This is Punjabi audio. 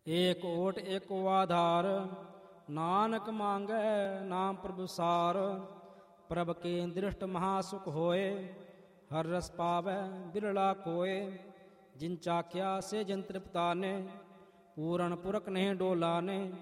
ਏਕ ਓਟ ਏਕੋ ਆਧਾਰ, ਨਾਨਕ ਮੰਗੈ ਨਾਮ ਪ੍ਰਭੁ ਸਾਰ। ਪ੍ਰਭ ਕੇ ਦ੍ਰਿਸ਼ਟ ਮਹਾ ਸੁਖ ਹੋਏ, ਹਰ ਰਸ ਪਾਵੈ ਬਿਰਲਾ ਕੋਏ। ਜਿਨ ਚਾਖਿਆ ਸੇ ਜਨ ਤ੍ਰਿਪਤਾਨੇ, ਪੂਰਨ ਪੁਰਖ ਨਹੀਂ ਡੋਲਾਨੇ।